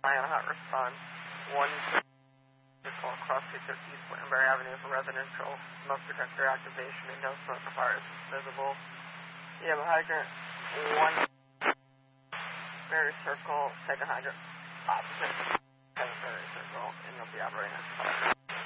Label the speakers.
Speaker 1: on hot response. 1 vehicle across 250 East Wittenberry Avenue for residential smoke detector activation and no smoke fires visible. You have a hydrant. 1 Berry Circle, second hydrant opposite 7 Berry Circle, and you'll be operating.